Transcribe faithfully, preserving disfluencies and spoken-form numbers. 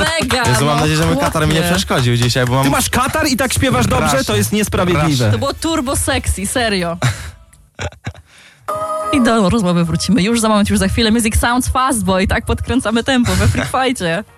Mega! Jezu, mam no, nadzieję, że mój katar mi nie chłopie. przeszkodził dzisiaj, bo mam... Ty masz katar i tak śpiewasz dobrze? Proszę. To jest niesprawiedliwe. To było turbo sexy, serio. I do rozmowy wrócimy już za moment, już za chwilę. Music Sounds Fast, bo i tak podkręcamy tempo we Freak Fightie.